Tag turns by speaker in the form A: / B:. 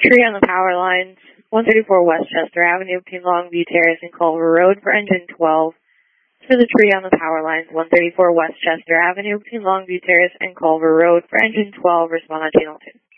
A: Tree on the power lines, 134 Westchester Avenue between Longview Terrace and Culver Road for engine 12. For the tree on the power lines, 134 Westchester Avenue between Longview Terrace and Culver Road for engine 12, respond on channel 2.